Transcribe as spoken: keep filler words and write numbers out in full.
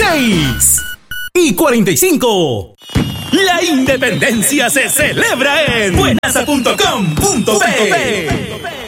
seis y cuarenta y cinco. La independencia se celebra en buenasa punto com punto be.